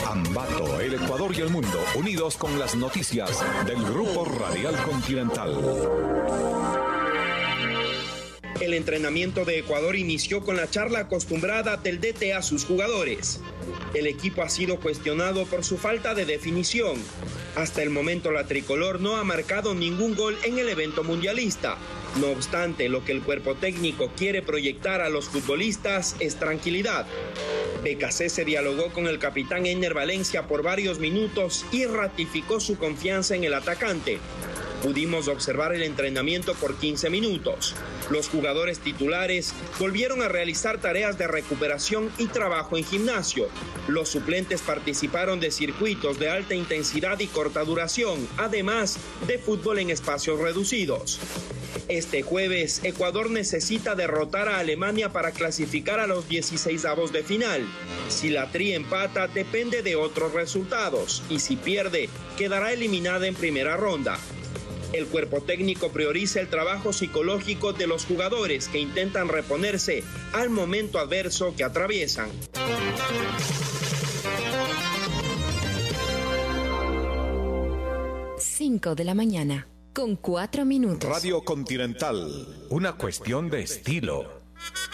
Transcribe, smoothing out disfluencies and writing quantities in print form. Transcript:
Ambato, el Ecuador y el mundo, unidos con las noticias del Grupo Radial Continental. El entrenamiento de Ecuador inició con la charla acostumbrada del DT a sus jugadores. El equipo ha sido cuestionado por su falta de definición. Hasta el momento la tricolor no ha marcado ningún gol en el evento mundialista. No obstante, lo que el cuerpo técnico quiere proyectar a los futbolistas es tranquilidad. BKC se dialogó con el capitán Ener Valencia por varios minutos y ratificó su confianza en el atacante. Pudimos observar el entrenamiento por 15 minutos. Los jugadores titulares volvieron a realizar tareas de recuperación y trabajo en gimnasio. Los suplentes participaron de circuitos de alta intensidad y corta duración, además de fútbol en espacios reducidos. Este jueves, Ecuador necesita derrotar a Alemania para clasificar a los 16avos de final. Si la Tri empata, depende de otros resultados, y si pierde, quedará eliminada en primera ronda. El cuerpo técnico prioriza el trabajo psicológico de los jugadores que intentan reponerse al momento adverso que atraviesan. 5 de la mañana, con 4 minutos. Radio Continental, una cuestión de estilo.